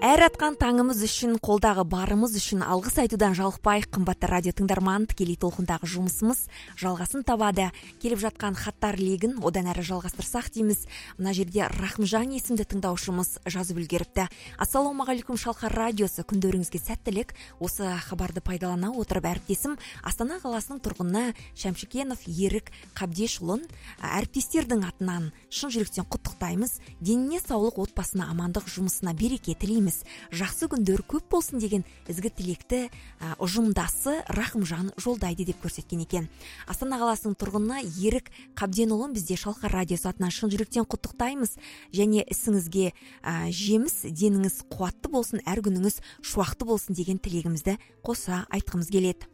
Әр атқан таңымыз үшін, қолдағы барымыз үшін алғыс айтудан жалықпай, қымбатты радио тыңдарман, тікелей толқындағы жұмысымыз жалғасын табады. Келіп жатқан хаттар легін одан әрі жалғастырсақ дейміз. Мына жерде Рахымжан есімді тыңдаушымыз жазып үлгеріпті. Ассалаумағалейкум, Шалқар радиосы, күндеріңізге сәттілік. Осы хабарды пайдалана отырып әріптесім Астана қаласының тұрғыны Шәмшікенов Ерік Қабдешұлын әріптестердің атынан шын жүректен құттықтаймыз. Деніне саулық, отбасына амандық, жұмысына береке тілейміз. Жақсы күндер көп болсын деген ізгі тілекті ұжымдасы Рахымжан жолдайды деп көрсеткен екен. Астана қаласының тұрғыны Ерік Қабденұлын бізде Шалқар радиосы атынан шын жүректен құттықтаймыз. Және ісіңізге жеміс, деніңіз қуатты болсын, әр күніңіз шуақты болсын деген тілегімізді қоса айтқымыз келеді.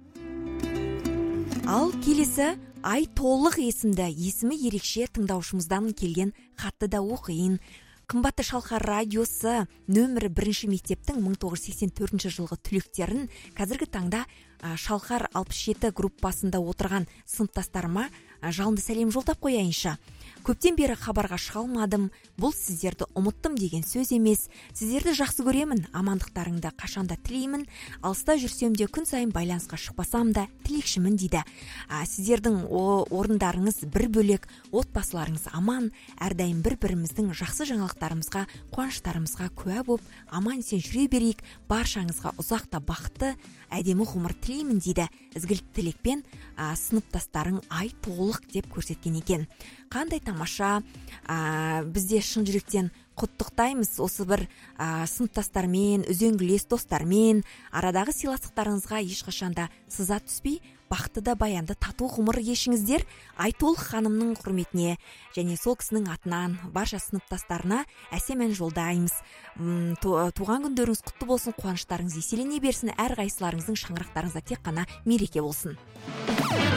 Ал келесі Ай толық есімді, есімі ерекше тыңдаушымыздан келген хатты да оқиын. Қымбатты Шалқар радиосы нөмірі 1 мектептің 1984 жылғы түлектерін қазіргі таңда Шалқар 67 группасында отырған сыныптастарыма жалынды сәлем жолдап қояйыншы. Көптен бері хабарға шыға алмадым. Бұл сіздерді ұмыттым деген сөз емес. Сіздерді жақсы көремін, амандықтарыңды қашанда тілеймін. Алыста жүрсем де, күн сайын байланысқа шықпасам да тілекшімін дейді. Сіздердің орындарыңыз бір бөлек, отбасыларыңыз аман, әрдайым бір-біріміздің жақсы жаңалықтарымызға, қуаныштарымызға куә боп, аман сен жүре берейік, баршаңызға ұзақта бақытты, әдемі ғұмыр тілеймін дейді. Ізгілік тілекпен сыныптастарың Ай толық деп көрсеткен екен. Қандай тамаша, бізде шын жүректен құттықтаймыз осы бір сыныптастармен, үзеңгілес достармен, арадағы сыйластықтарыңызға ешқашанда сызат түспей, бақытты да баянды тату ғұмыр кешіңіздер. Ай толық ханымның құрметіне және сол кісінің атынан барша сыныптастарына әсем ән жолдаймыз. Туған күндеріңіз құтты болсын, қуаныштарыңыз еселене берсін, әрқайсыларыңыздың шаңырақтарыңызда тек қана мереке болсын.